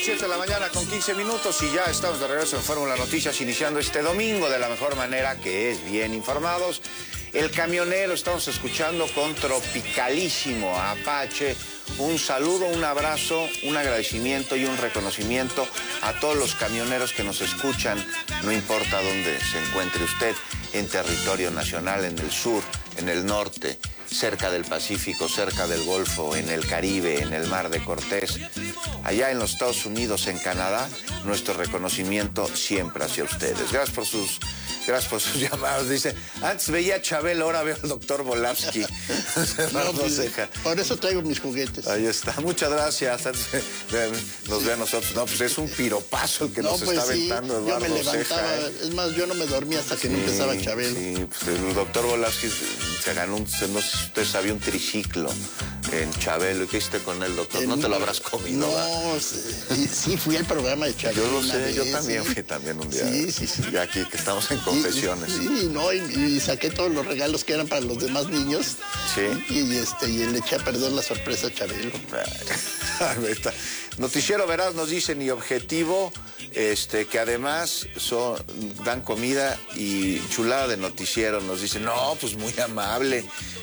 7 de la mañana con 15 minutos y ya estamos de regreso en Fórmula Noticias, iniciando este domingo de la mejor manera, que es bien informados. El camionero, estamos escuchando con Tropicalísimo Apache. Un saludo, un abrazo, un agradecimiento y un reconocimiento a todos los camioneros que nos escuchan, no importa dónde se encuentre usted, en territorio nacional, en el sur, en el norte, cerca del Pacífico, cerca del Golfo, en el Caribe, en el Mar de Cortés, allá en los Estados Unidos, en Canadá, nuestro reconocimiento siempre hacia ustedes. Gracias por sus llamados. Dice, antes veía a Chabelo, ahora veo al doctor Volavsky. No, pues, por eso traigo mis juguetes. Ahí está, muchas gracias. Nos ve a nosotros. No, pues es un piropazo el que nos está aventando, Eduardo yo me levantaba, Ceja, es más, yo no me dormía hasta que no empezaba Chabelo. Sí, pues el doctor Volavsky se ganó, no sé si usted sabía, un triciclo en Chabelo. ¿Y qué hiciste con él, doctor? ¿No te lo habrás comido? No, sí fui al programa de Chabelo. Yo lo sé, yo también fui también un día. Sí. Ya aquí que estamos en confesiones. Y saqué todos los regalos que eran para los demás niños. Sí. Y le eché a perder la sorpresa a Chabelo. Noticiero Veraz nos dicen, y Objetivo, que además dan comida y chulada de noticiero. Nos dicen, no, pues muy amable,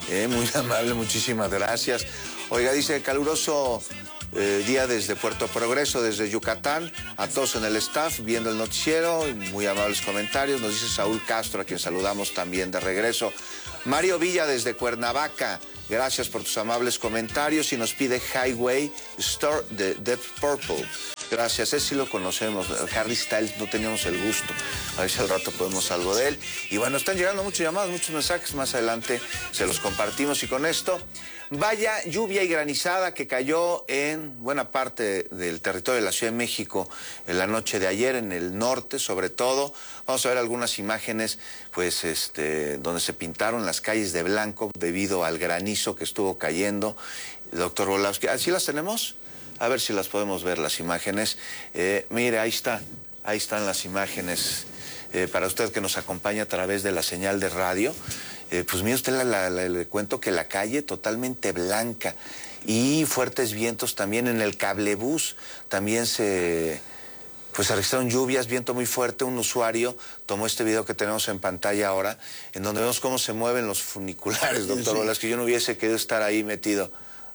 muchísimas gracias. Oiga, dice, caluroso día desde Puerto Progreso, desde Yucatán, a todos en el staff viendo el noticiero, muy amables comentarios. Nos dice Saúl Castro, a quien saludamos también de regreso. Mario Villa desde Cuernavaca, gracias por tus amables comentarios, y nos pide Highway Store de Deep Purple. Gracias, ese sí lo conocemos. Harry Styles, no teníamos el gusto. A ver si al rato podemos algo de él. Y bueno, están llegando muchas llamadas, muchos mensajes. Más adelante se los compartimos. Y con esto, vaya lluvia y granizada que cayó en buena parte del territorio de la Ciudad de México en la noche de ayer, en el norte sobre todo. Vamos a ver algunas imágenes, pues, donde se pintaron las calles de blanco debido al granizo que estuvo cayendo. Doctor Volavsky, ¿así las tenemos? A ver si las podemos ver, las imágenes. Mire, ahí están las imágenes. Para usted que nos acompaña a través de la señal de radio, pues mire usted, le cuento que la calle totalmente blanca y fuertes vientos también en el cablebús. También se registraron lluvias, viento muy fuerte. Un usuario tomó este video que tenemos en pantalla ahora, en donde vemos cómo se mueven los funiculares, doctor Volavsky. Yo no hubiese querido estar ahí metido.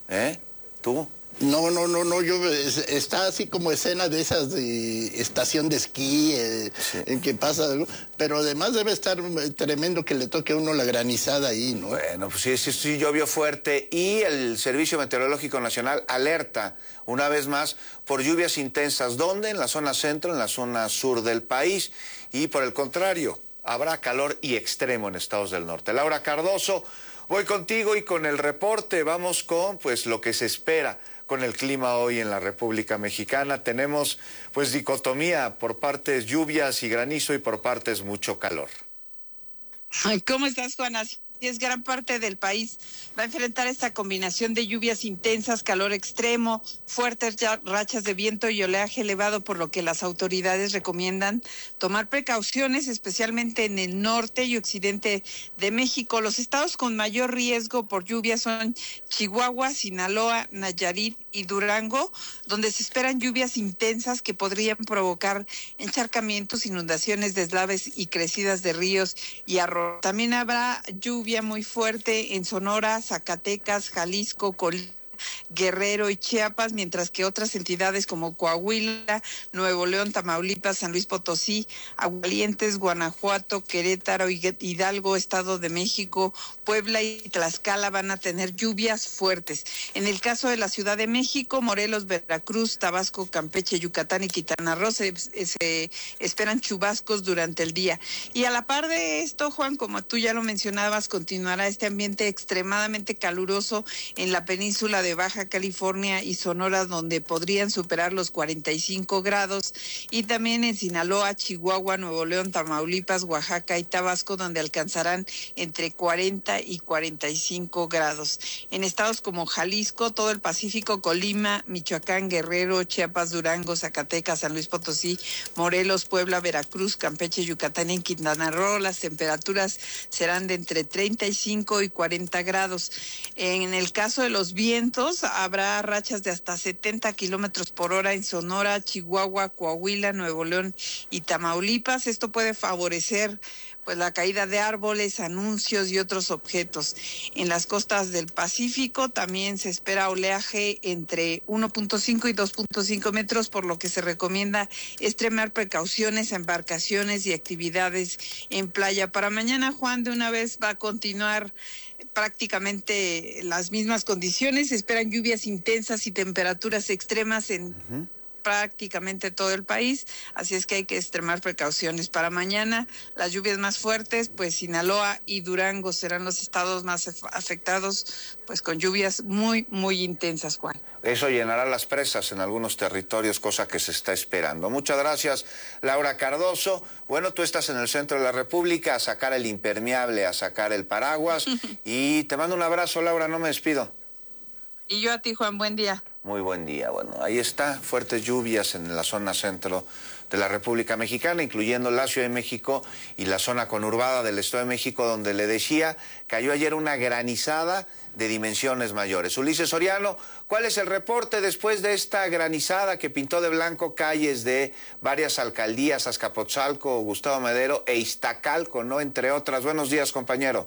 ¿Tú? No, está así como escena de esas de estación de esquí, en que pasa algo, pero además debe estar tremendo que le toque a uno la granizada ahí, ¿no? Bueno, pues sí llovió fuerte, y el Servicio Meteorológico Nacional alerta una vez más por lluvias intensas. ¿Dónde? En la zona centro, en la zona sur del país, y por el contrario, habrá calor y extremo en estados del norte. Laura Cardoso, voy contigo y con el reporte. Vamos con, pues, lo que se espera con el clima hoy en la República Mexicana. Tenemos, pues, dicotomía, por partes lluvias y granizo y por partes mucho calor. ¿Cómo estás, Juana? Es gran parte del país va a enfrentar esta combinación de lluvias intensas, calor extremo, fuertes rachas de viento y oleaje elevado, por lo que las autoridades recomiendan tomar precauciones, especialmente en el norte y occidente de México. Los estados con mayor riesgo por lluvias son Chihuahua, Sinaloa, Nayarit y Durango, donde se esperan lluvias intensas que podrían provocar encharcamientos, inundaciones, deslaves y crecidas de ríos y arroyos. También habrá lluvia muy fuerte en Sonora, Zacatecas, Jalisco, Colima, Guerrero y Chiapas, mientras que otras entidades como Coahuila, Nuevo León, Tamaulipas, San Luis Potosí, Aguascalientes, Guanajuato, Querétaro, Hidalgo, Estado de México, Puebla y Tlaxcala van a tener lluvias fuertes. En el caso de la Ciudad de México, Morelos, Veracruz, Tabasco, Campeche, Yucatán y Quintana Roo se esperan chubascos durante el día. Y a la par de esto, Juan, como tú ya lo mencionabas, continuará este ambiente extremadamente caluroso en la península de Baja California y Sonora, donde podrían superar los 45 grados, y también en Sinaloa, Chihuahua, Nuevo León, Tamaulipas, Oaxaca y Tabasco, donde alcanzarán entre 40 y 45 grados. En estados como Jalisco, todo el Pacífico, Colima, Michoacán, Guerrero, Chiapas, Durango, Zacatecas, San Luis Potosí, Morelos, Puebla, Veracruz, Campeche, Yucatán y Quintana Roo, las temperaturas serán de entre 35 y 40 grados. En el caso de los vientos, intensos. Habrá rachas de hasta 70 kilómetros por hora en Sonora, Chihuahua, Coahuila, Nuevo León y Tamaulipas. Esto puede favorecer pues la caída de árboles, anuncios y otros objetos. En las costas del Pacífico también se espera oleaje entre 1.5 y 2.5 metros, por lo que se recomienda extremar precauciones a embarcaciones y actividades en playa. Para mañana, Juan, de una vez va a continuar prácticamente las mismas condiciones. Se esperan lluvias intensas y temperaturas extremas en prácticamente todo el país, así es que hay que extremar precauciones. Para mañana, las lluvias más fuertes, pues Sinaloa y Durango serán los estados más afectados, pues con lluvias muy, muy intensas, Juan. Eso llenará las presas en algunos territorios, cosa que se está esperando. Muchas gracias, Laura Cardoso. Bueno, tú estás en el centro de la República, a sacar el impermeable, a sacar el paraguas, y te mando un abrazo, Laura, no me despido. Y yo a ti, Juan, buen día. Muy buen día. Bueno, ahí está, fuertes lluvias en la zona centro de la República Mexicana, incluyendo la Ciudad de México y la zona conurbada del Estado de México, donde le decía, cayó ayer una granizada de dimensiones mayores. Ulises Soriano, ¿cuál es el reporte después de esta granizada que pintó de blanco calles de varias alcaldías, Azcapotzalco, Gustavo Madero e Iztacalco, ¿no? Entre otras. Buenos días, compañero.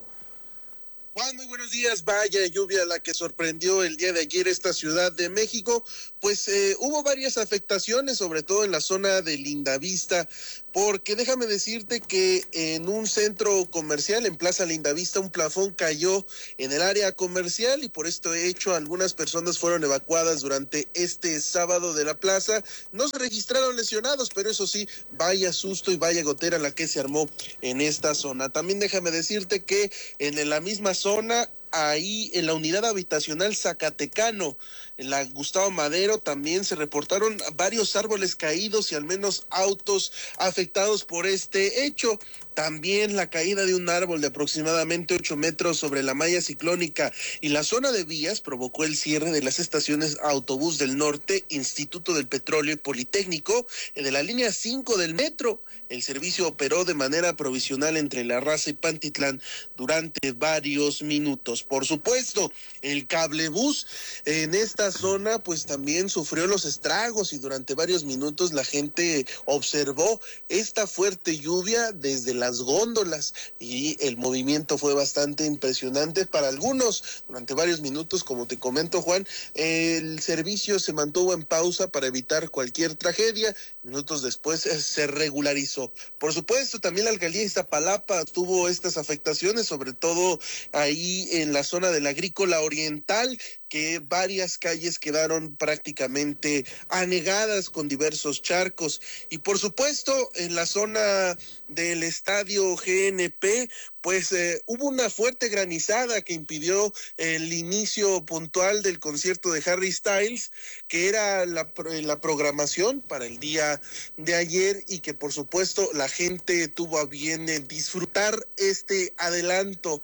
Juan, muy buenos días. Vaya lluvia la que sorprendió el día de ayer esta Ciudad de México. Pues hubo varias afectaciones, sobre todo en la zona de Lindavista, porque déjame decirte que en un centro comercial, en Plaza Lindavista, un plafón cayó en el área comercial y por este hecho algunas personas fueron evacuadas durante este sábado de la plaza. No se registraron lesionados, pero eso sí, vaya susto y vaya gotera la que se armó en esta zona. También déjame decirte que en la misma zona, ahí en la unidad habitacional Zacatecano, en la Gustavo Madero, también se reportaron varios árboles caídos y al menos autos afectados por este hecho. También la caída de un árbol de aproximadamente 8 metros sobre la malla ciclónica y la zona de vías provocó el cierre de las estaciones Autobús del Norte, Instituto del Petróleo y Politécnico de la línea 5 del metro. El servicio operó de manera provisional entre La Raza y Pantitlán durante varios minutos. Por supuesto, el cablebús en esta zona pues también sufrió los estragos y durante varios minutos la gente observó esta fuerte lluvia desde las góndolas y el movimiento fue bastante impresionante para algunos. Durante varios minutos, como te comento, Juan, el servicio se mantuvo en pausa para evitar cualquier tragedia. Minutos después se regularizó. Por supuesto, también la alcaldía de Iztapalapa tuvo estas afectaciones, sobre todo ahí en la zona de la Agrícola Oriental, que varias calles quedaron prácticamente anegadas con diversos charcos. Y por supuesto, en la zona del estadio GNP, pues hubo una fuerte granizada que impidió el inicio puntual del concierto de Harry Styles, que era la programación para el día de ayer y que por supuesto la gente tuvo a bien disfrutar este adelanto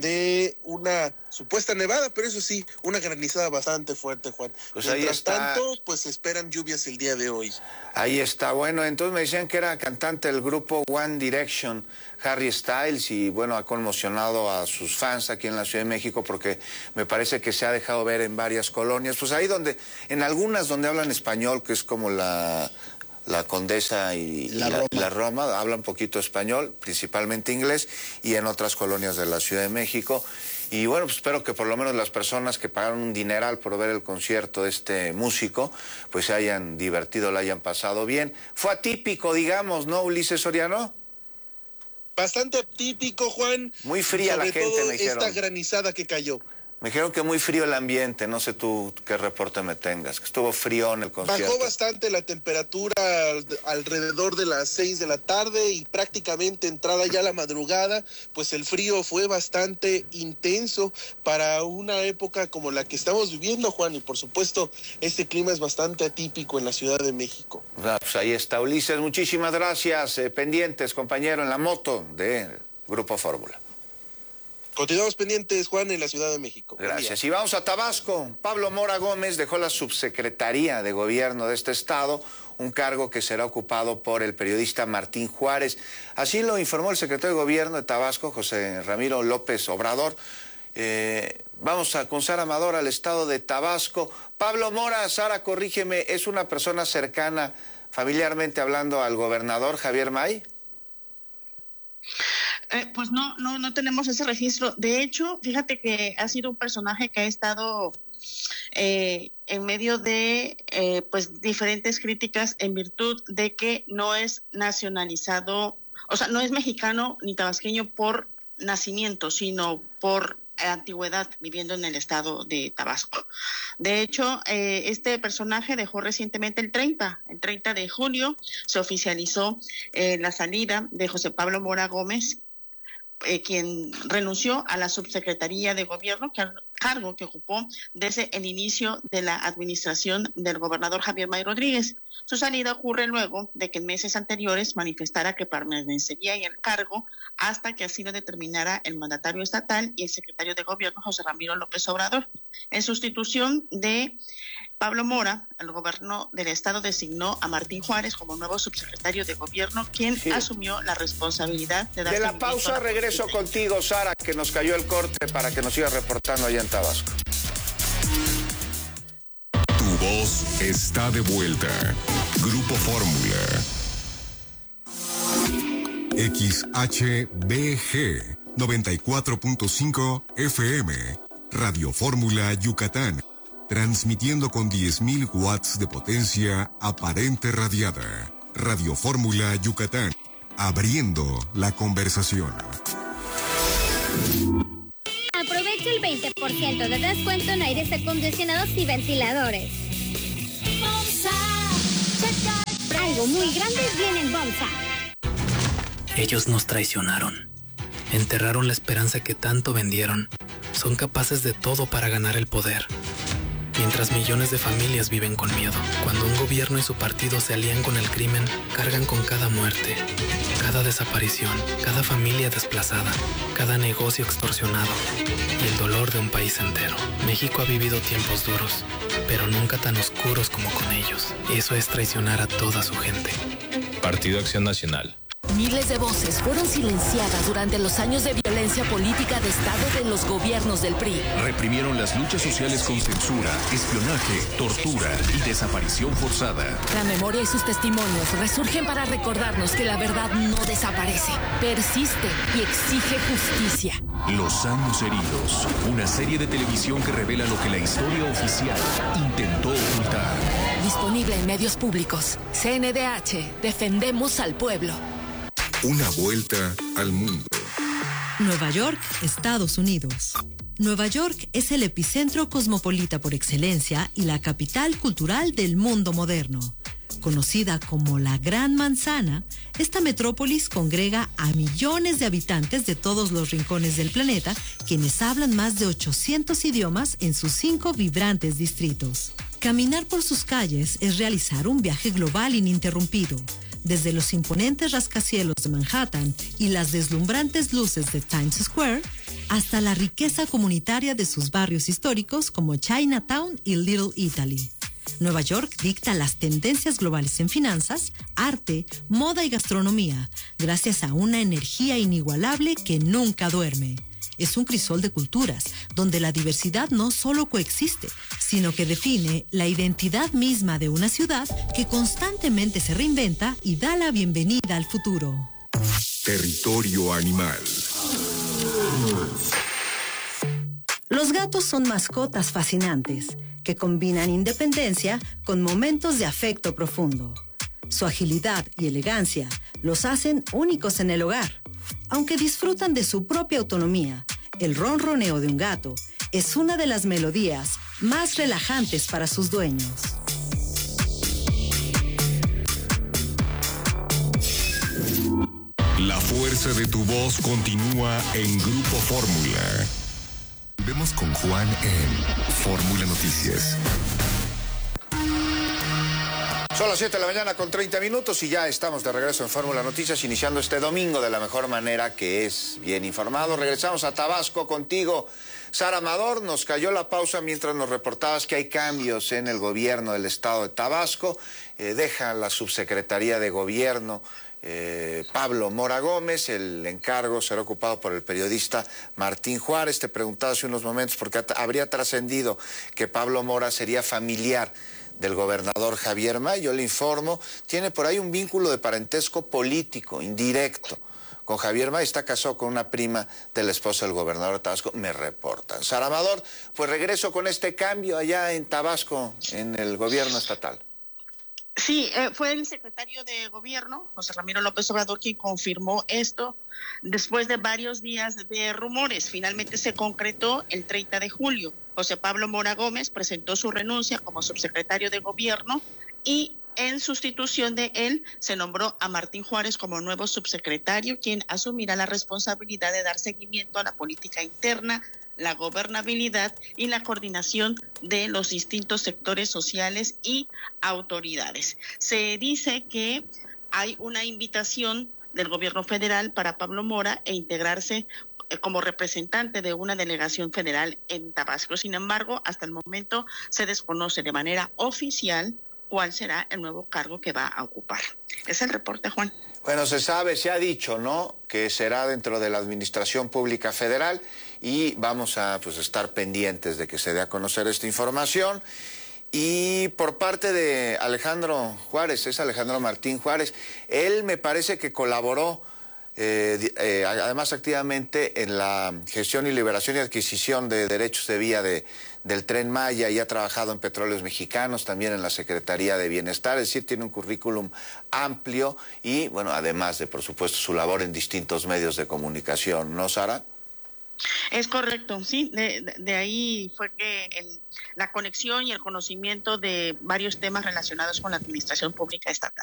de una supuesta nevada, pero eso sí, una granizada bastante fuerte, Juan. Pues mientras tanto, pues esperan lluvias el día de hoy. Ahí está. Bueno, entonces me decían que era cantante del grupo One Direction, Harry Styles, y bueno, ha conmocionado a sus fans aquí en la Ciudad de México porque me parece que se ha dejado ver en varias colonias, pues ahí donde, en algunas donde hablan español, que es como la Condesa y la Roma, hablan poquito español, principalmente inglés, y en otras colonias de la Ciudad de México. Y bueno, pues espero que por lo menos las personas que pagaron un dineral por ver el concierto de este músico, pues se hayan divertido, la hayan pasado bien. Fue atípico, digamos, ¿no, Ulises Soriano? Bastante atípico, Juan. Muy fría la gente, todo me dijeron. Esta granizada que cayó. Me dijeron que muy frío el ambiente, no sé tú qué reporte me tengas, que estuvo frío en el concierto. Bajó bastante la temperatura alrededor de las 6 de la tarde y prácticamente entrada ya la madrugada, pues el frío fue bastante intenso para una época como la que estamos viviendo, Juan, y por supuesto este clima es bastante atípico en la Ciudad de México. Pues ahí está, Ulises, muchísimas gracias, pendientes, compañero, en la moto de Grupo Fórmula. Continuamos pendientes, Juan, en la Ciudad de México. Gracias. Y vamos a Tabasco. Pablo Mora Gómez dejó la subsecretaría de gobierno de este estado, un cargo que será ocupado por el periodista Martín Juárez. Así lo informó el secretario de gobierno de Tabasco, José Ramiro López Obrador. Vamos con Sara Amador al estado de Tabasco. Pablo Mora, Sara, corrígeme, ¿es una persona cercana, familiarmente hablando, al gobernador Javier May? Pues no tenemos ese registro. De hecho, fíjate que ha sido un personaje que ha estado en medio de pues diferentes críticas en virtud de que no es nacionalizado, o sea, no es mexicano ni tabasqueño por nacimiento, sino por antigüedad viviendo en el estado de Tabasco. De hecho, este personaje dejó recientemente el 30 de julio, se oficializó la salida de José Pablo Mora Gómez, quien renunció a la subsecretaría de gobierno, cargo que ocupó desde el inicio de la administración del gobernador Javier May Rodríguez. Su salida ocurre luego de que en meses anteriores manifestara que permanecería en el cargo hasta que así lo determinara el mandatario estatal y el secretario de gobierno José Ramiro López Obrador. En sustitución de Pablo Mora, el gobierno del estado designó a Martín Juárez como nuevo subsecretario de gobierno, quien asumió la responsabilidad de dar De la pausa regreso contigo, Sara, que nos cayó el corte para que nos sigas reportando allá en Tabasco. Tu voz está de vuelta. Grupo Fórmula. XHBG 94.5 FM. Radio Fórmula Yucatán. Transmitiendo con 10.000 watts de potencia aparente radiada. Radio Fórmula Yucatán. Abriendo la conversación. Aprovecha el 20% de descuento en aires acondicionados y ventiladores. Algo muy grande viene en Bomsa. Ellos nos traicionaron. Enterraron la esperanza que tanto vendieron. Son capaces de todo para ganar el poder. Mientras millones de familias viven con miedo. Cuando un gobierno y su partido se alían con el crimen, cargan con cada muerte, cada desaparición, cada familia desplazada, cada negocio extorsionado y el dolor de un país entero. México ha vivido tiempos duros, pero nunca tan oscuros como con ellos. Eso es traicionar a toda su gente. Partido Acción Nacional. Miles de voces fueron silenciadas durante los años de violencia política de Estado de los gobiernos del PRI. Reprimieron las luchas sociales con censura, espionaje, tortura y desaparición forzada. La memoria y sus testimonios resurgen para recordarnos que la verdad no desaparece, persiste y exige justicia. Los años heridos, una serie de televisión que revela lo que la historia oficial intentó ocultar. Disponible en medios públicos. CNDH, defendemos al pueblo. Una vuelta al mundo. Nueva York, Estados Unidos. Nueva York es el epicentro cosmopolita por excelencia y la capital cultural del mundo moderno. Conocida como la Gran Manzana, esta metrópolis congrega a millones de habitantes de todos los rincones del planeta, quienes hablan más de 800 idiomas en sus 5 vibrantes distritos. Caminar por sus calles es realizar un viaje global ininterrumpido. Desde los imponentes rascacielos de Manhattan y las deslumbrantes luces de Times Square, hasta la riqueza comunitaria de sus barrios históricos como Chinatown y Little Italy. Nueva York dicta las tendencias globales en finanzas, arte, moda y gastronomía, gracias a una energía inigualable que nunca duerme. Es un crisol de culturas, donde la diversidad no solo coexiste, sino que define la identidad misma de una ciudad que constantemente se reinventa y da la bienvenida al futuro. Territorio animal. Los gatos son mascotas fascinantes, que combinan independencia con momentos de afecto profundo. Su agilidad y elegancia los hacen únicos en el hogar. Aunque disfrutan de su propia autonomía, el ronroneo de un gato es una de las melodías más relajantes para sus dueños. La fuerza de tu voz continúa en Grupo Fórmula. Vemos con Juan en Fórmula Noticias. Son las 7 de la mañana con 30 minutos y ya estamos de regreso en Fórmula Noticias, iniciando este domingo de la mejor manera, que es bien informado. Regresamos a Tabasco contigo, Sara Amador. Nos cayó la pausa mientras nos reportabas que hay cambios en el gobierno del estado de Tabasco. Deja la subsecretaría de gobierno Pablo Mora Gómez. El encargo será ocupado por el periodista Martín Juárez. Te preguntaba hace unos momentos porque habría trascendido que Pablo Mora sería familiar del gobernador Javier May. Yo le informo, tiene por ahí un vínculo de parentesco político, indirecto, con Javier May. Está casado con una prima de la esposa del gobernador de Tabasco, me reportan. Sara Amador, pues regreso con este cambio allá en Tabasco, en el gobierno estatal. Sí, fue el secretario de Gobierno, José Ramiro López Obrador, quien confirmó esto después de varios días de rumores. Finalmente se concretó el 30 de julio. José Pablo Mora Gómez presentó su renuncia como subsecretario de Gobierno y en sustitución de él se nombró a Martín Juárez como nuevo subsecretario, quien asumirá la responsabilidad de dar seguimiento a la política interna, la gobernabilidad y la coordinación de los distintos sectores sociales y autoridades. Se dice que hay una invitación del gobierno federal para Pablo Mora e integrarse como representante de una delegación federal en Tabasco. Sin embargo, hasta el momento se desconoce de manera oficial cuál será el nuevo cargo que va a ocupar. Es el reporte, Juan. Bueno, se sabe, se ha dicho, ¿no?, que será dentro de la Administración Pública Federal y vamos a estar pendientes de que se dé a conocer esta información. Y por parte de Alejandro Juárez, es Alejandro Martín Juárez, él me parece que colaboró además activamente en la gestión y liberación y adquisición de derechos de vía del Tren Maya y ha trabajado en Petróleos Mexicanos, también en la Secretaría de Bienestar, es decir, tiene un currículum amplio y, bueno, además de, por supuesto, su labor en distintos medios de comunicación, ¿no, Sara? Es correcto, sí, de ahí fue que la conexión y el conocimiento de varios temas relacionados con la administración pública estatal.